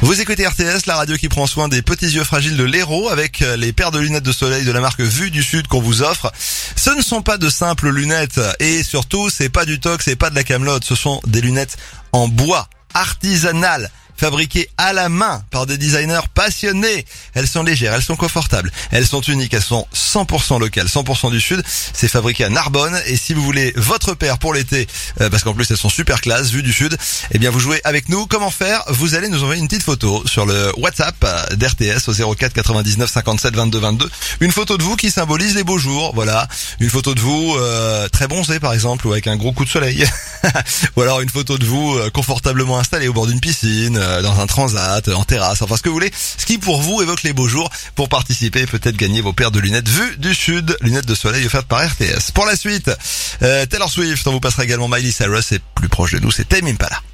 Vous écoutez RTS, la radio qui prend soin des petits yeux fragiles de l'Hérault avec les paires de lunettes de soleil de la marque Vue du Sud qu'on vous offre. Ce ne sont pas de simples lunettes et surtout c'est pas du tox, c'est pas de la camelote, ce sont des lunettes en bois, artisanales, fabriquées à la main par des designers passionnés. Elles sont légères, elles sont confortables, elles sont uniques, elles sont 100% locales, 100% du Sud. C'est fabriqué à Narbonne et si vous voulez votre paire pour l'été, parce qu'en plus elles sont super classe, Vue du Sud, eh bien vous jouez avec nous. Comment faire? Vous allez nous envoyer une petite photo sur le WhatsApp d'RTS au 04 99 57 22 22. Une photo de vous qui symbolise les beaux jours, voilà. Une photo de vous très bronzé par exemple ou avec un gros coup de soleil. Ou alors une photo de vous confortablement installé au bord d'une piscine, dans un transat, en terrasse, enfin ce que vous voulez. Ce qui pour vous évoque les beaux jours pour participer, peut-être gagner vos paires de lunettes Vue du Sud, lunettes de soleil offertes par RTS. Pour la suite, Taylor Swift, on vous passera également Miley Cyrus et plus proche de nous, c'est Tame Impala.